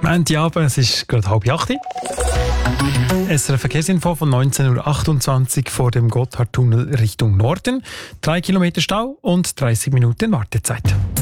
Montagabend, es ist gerade 7:30. SRF Verkehrsinfo von 19.28 Uhr vor dem Gotthardtunnel Richtung Norden. 3 Kilometer Stau und 30 Minuten Wartezeit.